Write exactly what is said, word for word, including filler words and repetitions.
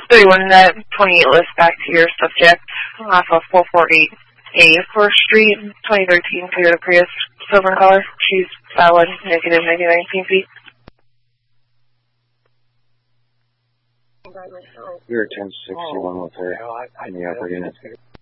thirty-one net twenty-eight list back to your subject off of four forty-eight A First Street, twenty thirteen Toyota Prius, silver in color. She's valid, negative ninety-nine P M P. We were ten sixty-one with her in the upper unit.